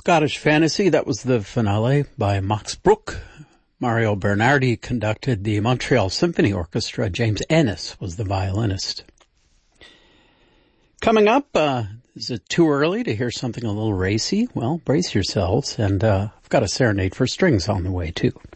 Scottish Fantasy, that was the finale by Max Bruch. Mario Bernardi conducted the Montreal Symphony Orchestra. James Ennis was the violinist. Coming up, is it too early to hear something a little racy? Well, brace yourselves, and I've got a serenade for strings on the way, too.